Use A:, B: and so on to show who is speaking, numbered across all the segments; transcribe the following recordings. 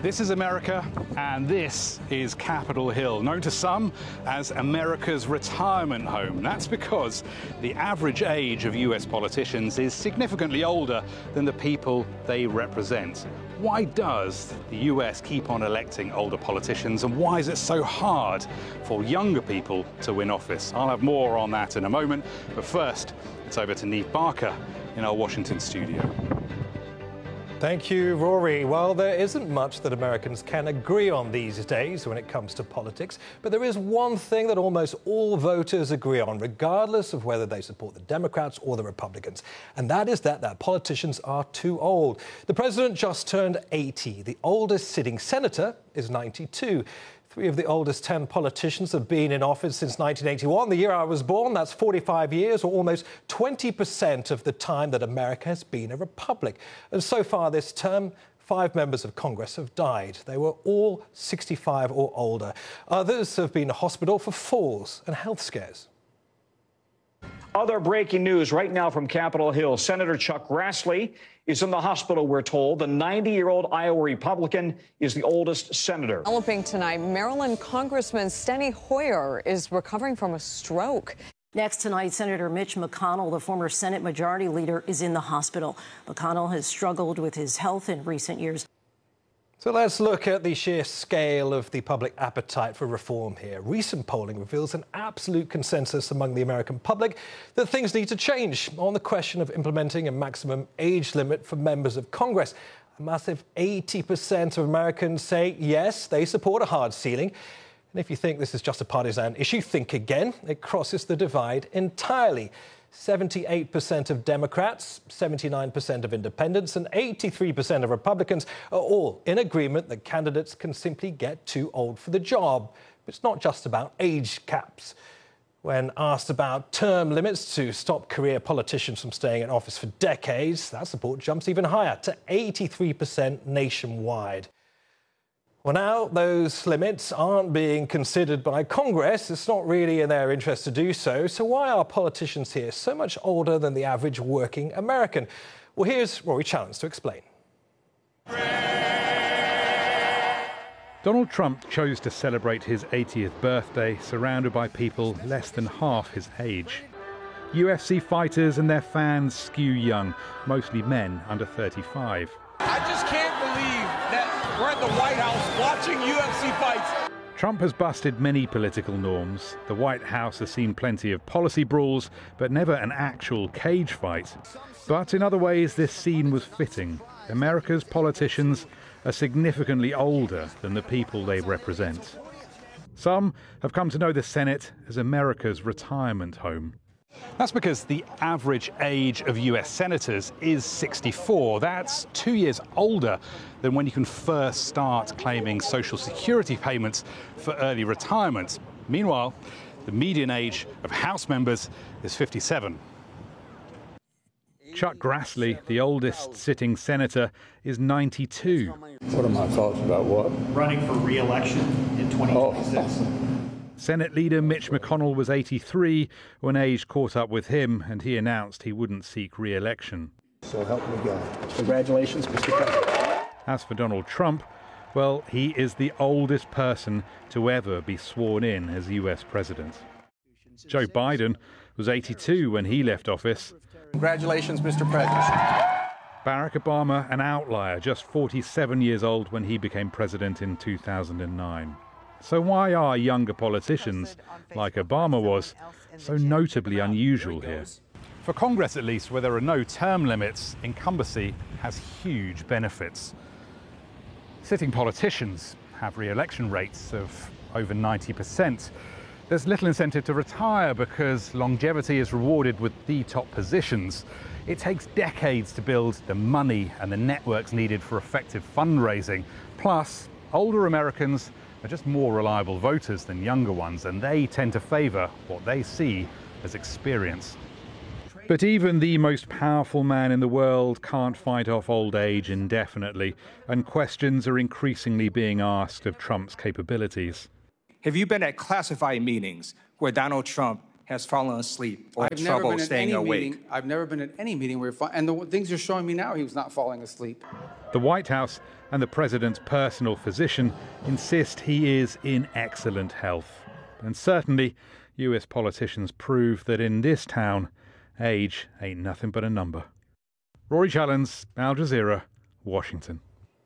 A: This is America, and this is Capitol Hill, known to some as America's retirement home. That's because the average age of US politicians is significantly older than the people they represent. Why does the US keep on electing older politicians, and why is it so hard for younger people to win office? I'll have more on that in a moment, but first, it's over to Niamh Barker in our Washington studio.
B: Thank you, Rory. Well, there isn't much that Americans can agree on these days when it comes to politics, but there is one thing that almost all voters agree on, regardless of whether they support the Democrats or the Republicans, and that is that their politicians are too old. The president just turned 80. The oldest sitting senator is 92. 3 of the oldest 10 politicians have been in office since 1981, the year I was born. That's 45 years, or almost 20% of the time that America has been a republic. And so far this term, 5 members of Congress have died. They were all 65 or older. Others have been in hospital for falls and health scares.
C: Other breaking news right now from Capitol Hill. Senator Chuck Grassley is in the hospital, we're told. The 90-year-old Iowa Republican is the oldest senator.
D: Developing tonight, Maryland Congressman Steny Hoyer is recovering from a stroke.
E: Next tonight, Senator Mitch McConnell, the former Senate Majority Leader, is in the hospital. McConnell has struggled with his health in recent years.
B: So let's look at the sheer scale of the public appetite for reform here. Recent polling reveals an absolute consensus among the American public that things need to change on the question of implementing a maximum age limit for members of Congress. A massive 80% of Americans say yes, they support a hard ceiling. And if you think this is just a partisan issue, think again. It crosses the divide entirely. 78% of Democrats, 79% of independents, and 83% of Republicans are all in agreement that candidates can simply get too old for the job. But it's not just about age caps. When asked about term limits to stop career politicians from staying in office for decades, that support jumps even higher to 83% nationwide. Well, now those limits aren't being considered by Congress. It's not really in their interest to do so. So why are politicians here so much older than the average working American? Well, here's Rory Challens to explain.
A: Donald Trump chose to celebrate his 80th birthday surrounded by people less than half his age. UFC fighters and their fans skew young, mostly men under 35.
F: I just can't believe that we're at the White House watching UFC fights.
A: Trump has busted many political norms. The White House has seen plenty of policy brawls, but never an actual cage fight. But in other ways, this scene was fitting. America's politicians are significantly older than the people they represent. Some have come to know the Senate as America's retirement home. That's because the average age of US senators is 64. That's 2 years older than when you can first start claiming Social Security payments for early retirement. Meanwhile, the median age of House members is 57. Chuck Grassley, the oldest sitting senator, is 92.
G: What are my thoughts about what?
H: Running for re-election in 2026.
A: Senate leader Mitch McConnell was 83 when age caught up with him, and he announced he wouldn't seek re-election.
G: So help me God. Congratulations, Mr. President.
A: As for Donald Trump, well, he is the oldest person to ever be sworn in as US president. Joe Biden was 82 when he left office.
F: Congratulations, Mr. President.
A: Barack Obama, an outlier, just 47 years old when he became president in 2009. So why are younger politicians, like Obama was, so notably unusual here? For Congress, at least, where there are no term limits, incumbency has huge benefits. Sitting politicians have re-election rates of over 90%. There's little incentive to retire because longevity is rewarded with the top positions. It takes decades to build the money and the networks needed for effective fundraising. Plus, older Americans are just more reliable voters than younger ones, and they tend to favour what they see as experience. But even the most powerful man in the world can't fight off old age indefinitely, and questions are increasingly being asked of Trump's capabilities.
I: Have you been at classified meetings where Donald Trump has fallen asleep or had trouble staying awake?
J: I've never been at any meeting where, and the things you're showing me now, he was not falling asleep.
A: The White House and the president's personal physician insist he is in excellent health. And certainly, US politicians prove that in this town, age ain't nothing but a number. Rory Challens, Al Jazeera, Washington.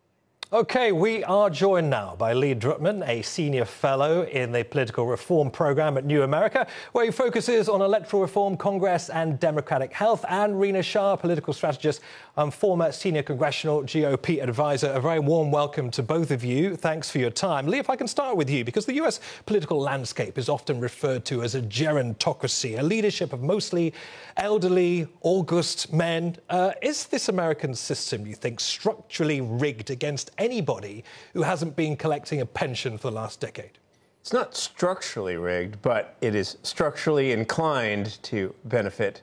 B: OK, we are joined now by Lee Drutman, a senior fellow in the political reform program at New America, where he focuses on electoral reform, Congress and democratic health, and Rina Shah, political strategist and former senior congressional GOP advisor. A very warm welcome to both of you. Thanks for your time. Lee, if I can start with you, because the US political landscape is often referred to as a gerontocracy, a leadership of mostly elderly, august men. Is this American system, you think, structurally rigged against anybody who hasn't been collecting a pension for the last decade?
J: It's not structurally rigged, but it is structurally inclined to benefit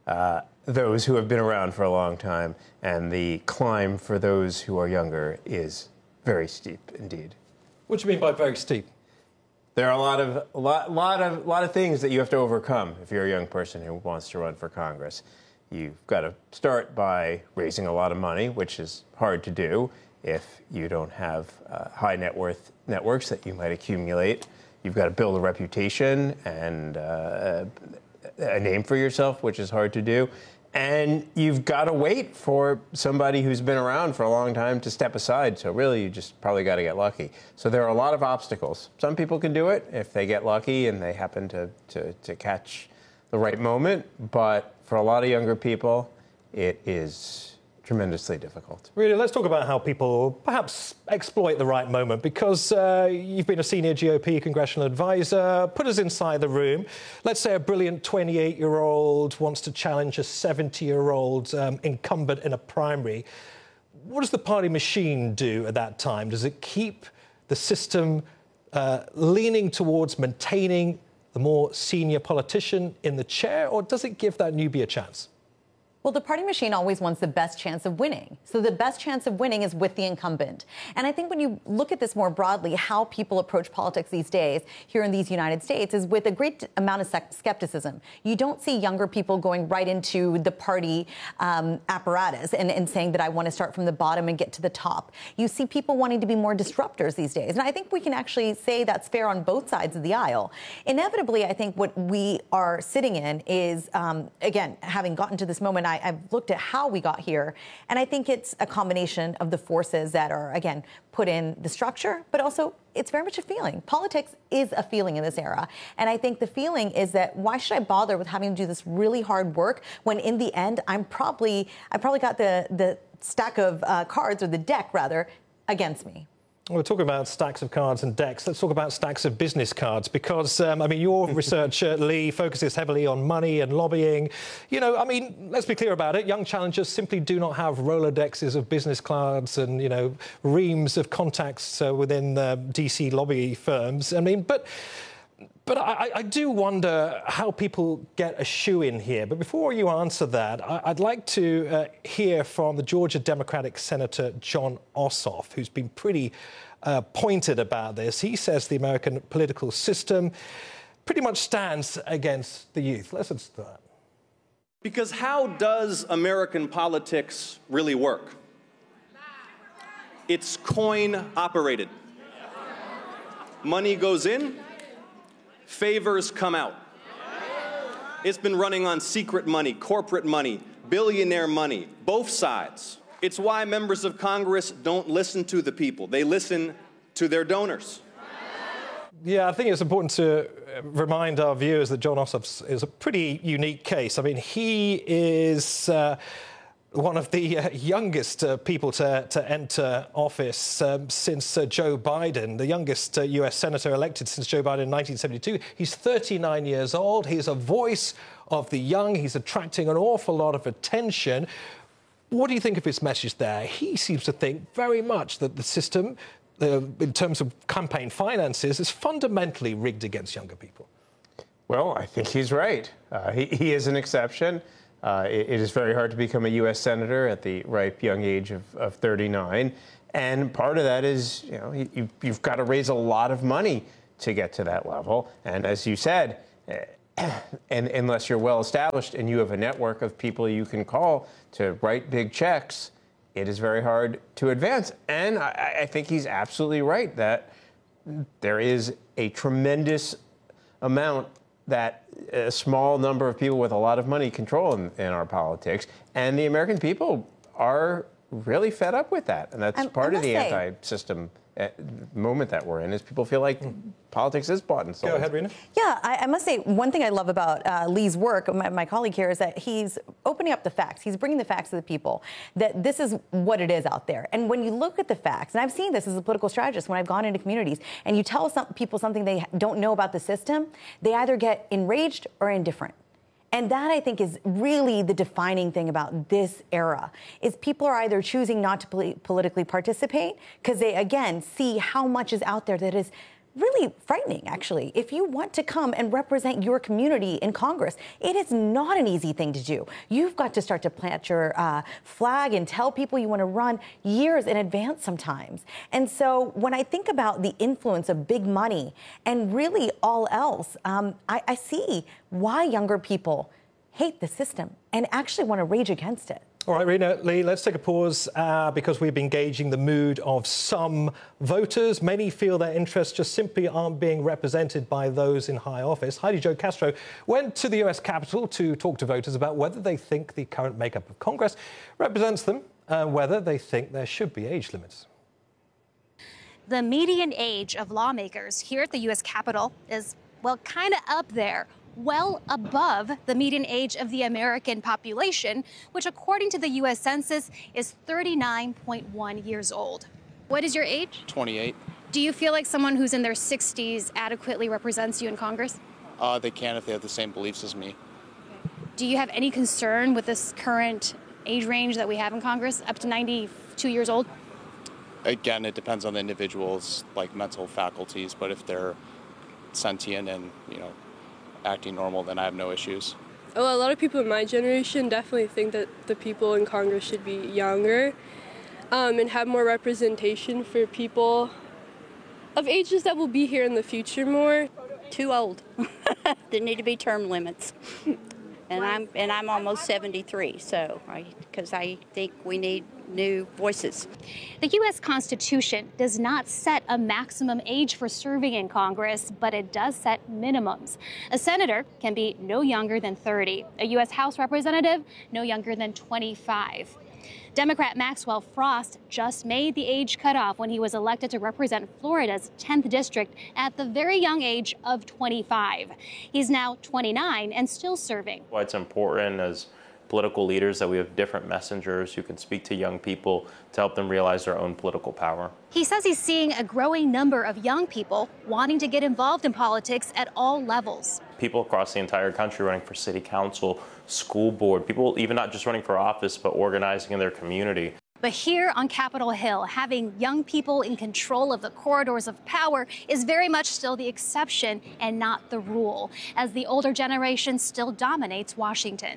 J: those who have been around for a long time, and the climb for those who are younger is very steep indeed.
B: What do you mean by very steep?
J: There are a lot of things that you have to overcome if you're a young person who wants to run for Congress. You've got to start by raising a lot of money, which is hard to do if you don't have high net worth networks that you might accumulate. You've got to build a reputation and a name for yourself, which is hard to do. And you've got to wait for somebody who's been around for a long time to step aside. So really, you just probably got to get lucky. So there are a lot of obstacles. Some people can do it if they get lucky and they happen to catch the right moment. But for a lot of younger people, it is tremendously difficult.
B: Really, let's talk about how people perhaps exploit the right moment, because you've been a senior GOP congressional advisor. Put us inside the room. Let's say a brilliant 28-year-old wants to challenge a 70-year-old incumbent in a primary. What does the party machine do at that time? Does it keep the system leaning towards maintaining the more senior politician in the chair, or does it give that newbie a chance?
K: Well, the party machine always wants the best chance of winning. So the best chance of winning is with the incumbent. And I think when you look at this more broadly, how people approach politics these days here in these United States is with a great amount of skepticism. You don't see younger people going right into the party apparatus and saying that I want to start from the bottom and get to the top. You see people wanting to be more disruptors these days. And I think we can actually say that's fair on both sides of the aisle. Inevitably, I think what we are sitting in is, again, having gotten to this moment, I've looked at how we got here, and I think it's a combination of the forces that are, again, put in the structure, but also it's very much a feeling. Politics is a feeling in this era, and I think the feeling is that why should I bother with having to do this really hard work when in the end I probably got the stack of cards, or the deck rather, against me.
B: We're talking about stacks of cards and decks. Let's talk about stacks of business cards, because, I mean, your research, Lee, focuses heavily on money and lobbying. You know, I mean, let's be clear about it. Young challengers simply do not have Rolodexes of business cards and, you know, reams of contacts within DC lobby firms. I mean, But I do wonder how people get a shoe in here. But before you answer that, I'd like to hear from the Georgia Democratic Senator Jon Ossoff, who's been pretty pointed about this. He says the American political system pretty much stands against the youth. Let's listen to that.
L: Because how does American politics really work? It's coin operated. Money goes in, favors come out. It's been running on secret money, corporate money, billionaire money, both sides. It's why members of Congress don't listen to the people. They listen to their donors.
B: Yeah, I think it's important to remind our viewers that Jon Ossoff is a pretty unique case. I mean, he is one of the youngest people to enter office since Joe Biden, the youngest U.S. senator elected since Joe Biden in 1972. He's 39 years old. He's a voice of the young. He's attracting an awful lot of attention. What do you think of his message there? He seems to think very much that the system, in terms of campaign finances, is fundamentally rigged against younger people.
J: Well, I think he's right. He is an exception. It is very hard to become a U.S. senator at the ripe young age of 39. And part of that is, you know, you've got to raise a lot of money to get to that level. And as you said, and unless you're well established and you have a network of people you can call to write big checks, it is very hard to advance. And I think he's absolutely right that there is a tremendous amount that a small number of people with a lot of money control in our politics. And the American people are really fed up with that. And that's part of the anti-system moment that we're in, is people feel like politics is bought and sold.
B: Go ahead, Rena.
K: Yeah, I must say, one thing I love about Lee's work, my colleague here, is that he's opening up the facts. He's bringing the facts to the people, that this is what it is out there. And when you look at the facts, and I've seen this as a political strategist when I've gone into communities, and you tell people something they don't know about the system, they either get enraged or indifferent. And that, I think, is really the defining thing about this era, is people are either choosing not to politically participate because they, again, see how much is out there that is really frightening, actually. If you want to come and represent your community in Congress, it is not an easy thing to do. You've got to start to plant your flag and tell people you want to run years in advance sometimes. And so when I think about the influence of big money and really all else, I see why younger people hate the system and actually want to rage against it.
B: All right, Rena, Lee, let's take a pause because we've been gauging the mood of some voters. Many feel their interests just simply aren't being represented by those in high office. Heidi Jo Castro went to the US Capitol to talk to voters about whether they think the current makeup of Congress represents them and whether they think there should be age limits.
M: The median age of lawmakers here at the US Capitol is, well, kind of up there, well above the median age of the American population, which according to the U.S. Census is 39.1 years old. What is your age?
N: 28.
M: Do you feel like someone who's in their 60s adequately represents you in Congress?
N: They can if they have the same beliefs as me.
M: Do you have any concern with this current age range that we have in Congress, up to 92 years old?
N: Again, it depends on the individual's mental faculties, but if they're sentient and, acting normal, then I have no issues.
O: Well, a lot of people in my generation definitely think that the people in Congress should be younger and have more representation for people of ages that will be here in the future more.
P: Too old. There need to be term limits. And I'm almost 73, so because I think we need new voices.
M: The U.S. Constitution does not set a maximum age for serving in Congress, but it does set minimums. A senator can be no younger than 30. A U.S. House representative, no younger than 25. Democrat Maxwell Frost just made the age cutoff when he was elected to represent Florida's 10th district at the very young age of 25. He's now 29 and still serving.
Q: Why it's important as political leaders that we have different messengers who can speak to young people to help them realize their own political power.
M: He says he's seeing a growing number of young people wanting to get involved in politics at all levels.
Q: People across the entire country running for city council, school board, people even not just running for office, but organizing in their community.
M: But here on Capitol Hill, having young people in control of the corridors of power is very much still the exception and not the rule, as the older generation still dominates Washington.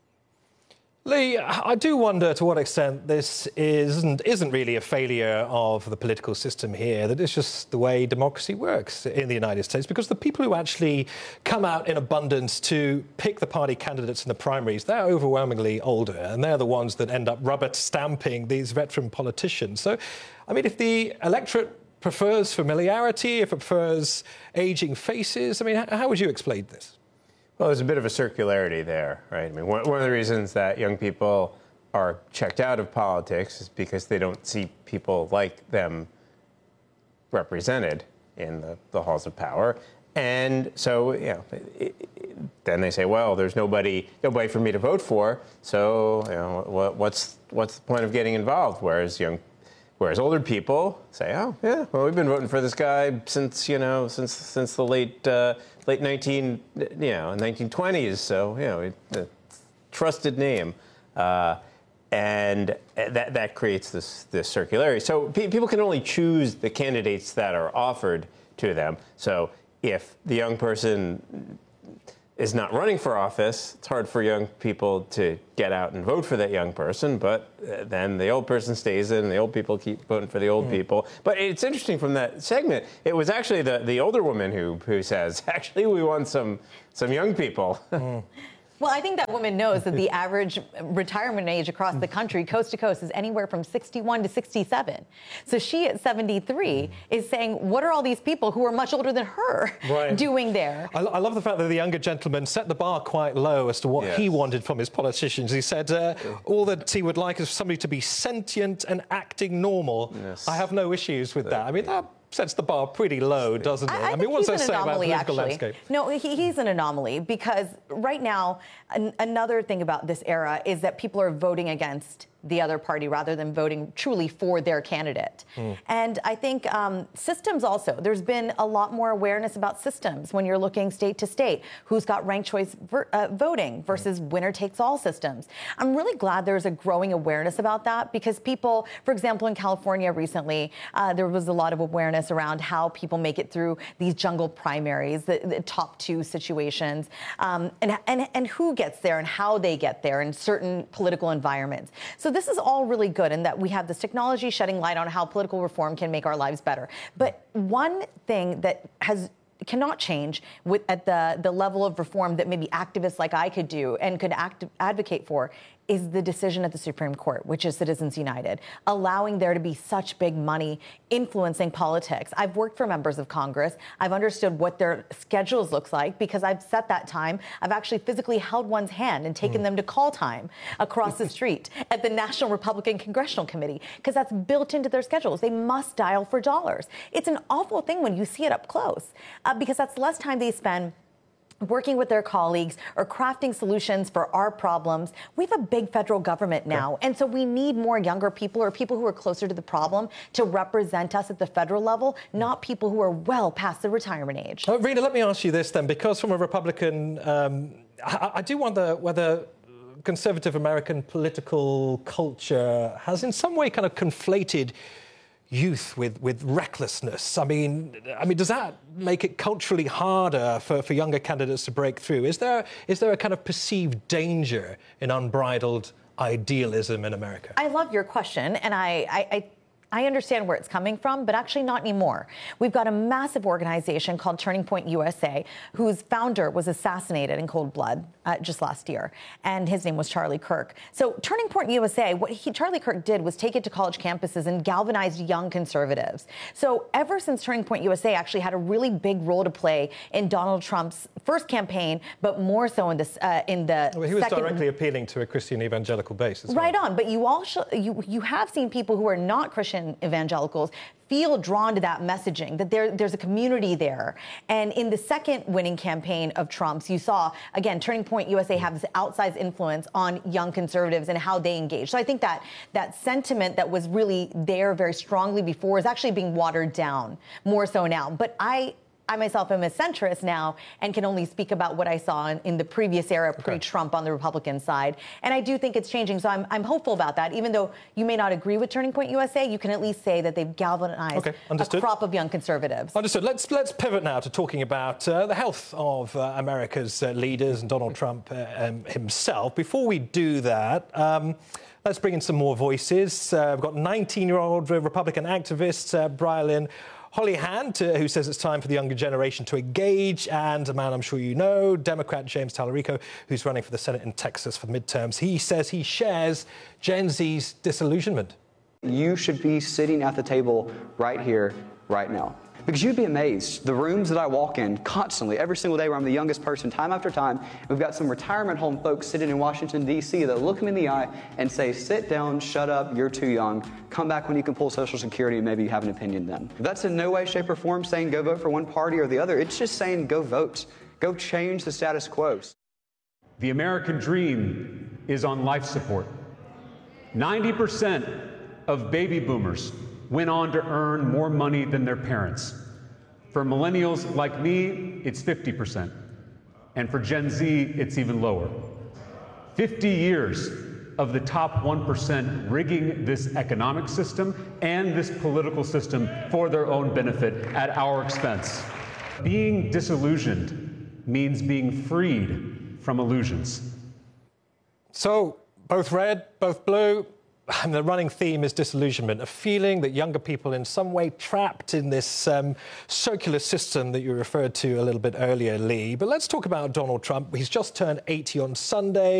B: Lee, I do wonder to what extent this isn't really a failure of the political system here, that it's just the way democracy works in the United States, because the people who actually come out in abundance to pick the party candidates in the primaries, they're overwhelmingly older, and they're the ones that end up rubber stamping these veteran politicians. So, I mean, if the electorate prefers familiarity, if it prefers aging faces, I mean, how would you explain this?
J: Well, there's a bit of a circularity there, right? I mean, one of the reasons that young people are checked out of politics is because they don't see people like them represented in the halls of power. And so, then they say, well, there's nobody for me to vote for, so, what's the point of getting involved? Whereas older people say, oh, yeah, well, we've been voting for this guy since the late 1920s, so, a trusted name. And that creates this circularity. So people can only choose the candidates that are offered to them. So if the young person is not running for office, it's hard for young people to get out and vote for that young person, but then the old person stays in and the old people keep voting for the old people. But it's interesting from that segment, it was actually the older woman who says, actually, we want some young people.
K: Well, I think that woman knows that the average retirement age across the country, coast to coast, is anywhere from 61 to 67. So she at 73 is saying, what are all these people who are much older than her doing there?
B: I love the fact that the younger gentleman set the bar quite low as to what he wanted from his politicians. He said all that he would like is for somebody to be sentient and acting normal. Yes. I have no issues with that. I mean, that sets the bar pretty low, doesn't it?
K: I mean,
B: what's that
K: he's
B: say
K: an
B: about the
K: anomaly,
B: political
K: actually.
B: landscape?
K: No, he's an anomaly because right now, another thing about this era is that people are voting against the other party rather than voting truly for their candidate. And I think systems also, there's been a lot more awareness about systems when you're looking state to state, who's got ranked choice voting versus winner takes all systems. I'm really glad there's a growing awareness about that because people, for example, in California recently, there was a lot of awareness around how people make it through these jungle primaries, the top two situations, and who gets there and how they get there in certain political environments. So this is all really good in that we have this technology shedding light on how political reform can make our lives better. But one thing that cannot change at the level of reform that maybe activists like I could do and could advocate for is the decision at the Supreme Court, which is Citizens United, allowing there to be such big money influencing politics. I've worked for members of Congress. I've understood what their schedules look like because I've set that time. I've actually physically held one's hand and taken them to call time across the street at the National Republican Congressional Committee because that's built into their schedules. They must dial for dollars. It's an awful thing when you see it up close because that's less time they spend working with their colleagues or crafting solutions for our problems. We have a big federal government now, and so we need more younger people or people who are closer to the problem to represent us at the federal level, not people who are well past the retirement age.
B: Rina, let me ask you this then, because from a Republican, I do wonder whether conservative American political culture has in some way kind of conflated youth with recklessness. I mean, does that make it culturally harder for younger candidates to break through? Is there a kind of perceived danger in unbridled idealism in America?
K: I love your question, and I understand where it's coming from, but actually not anymore. We've got a massive organization called Turning Point USA, whose founder was assassinated in cold blood just last year, and his name was Charlie Kirk. So Turning Point USA, what Charlie Kirk did was take it to college campuses and galvanized young conservatives. So ever since Turning Point USA actually had a really big role to play in Donald Trump's first campaign, but more so in the
B: well, he was
K: second.
B: Directly appealing to a Christian evangelical base as well.
K: Right on, but you have seen people who are not Christian evangelicals feel drawn to that messaging, that there's a community there. And in the second winning campaign of Trump's, you saw, again, Turning Point USA have this outsized influence on young conservatives and how they engage. So I think that sentiment that was really there very strongly before is actually being watered down more so now. But I myself am a centrist now and can only speak about what I saw in the previous era, pre-Trump on the Republican side. And I do think it's changing. So I'm hopeful about that. Even though you may not agree with Turning Point USA, you can at least say that they've galvanized a crop of young conservatives.
B: Understood. Let's pivot now to talking about the health of America's leaders and Donald Trump himself. Before we do that, let's bring in some more voices. We've got 19-year-old Republican activist Briley Holihan, who says it's time for the younger generation to engage, and a man I'm sure you know, Democrat James Tallarico, who's running for the Senate in Texas for the midterms. He says he shares Gen Z's disillusionment.
R: You should be sitting at the table right here, right now. Because you'd be amazed, the rooms that I walk in constantly, every single day where I'm the youngest person, time after time, we've got some retirement home folks sitting in Washington, D.C. that look me in the eye and say, sit down, shut up, you're too young, come back when you can pull Social Security and maybe you have an opinion then. That's in no way, shape, or form saying go vote for one party or the other. It's just saying go vote. Go change the status quo.
S: The American dream is on life support. 90% of baby boomers went on to earn more money than their parents. For millennials like me, it's 50%. And for Gen Z, it's even lower. 50 years of the top 1% rigging this economic system and this political system for their own benefit at our expense. Being disillusioned means being freed from illusions.
B: So, both red, both blue. And the running theme is disillusionment, a feeling that younger people in some way trapped in this circular system that you referred to a little bit earlier, Lee. But let's talk about Donald Trump. He's just turned 80 on Sunday.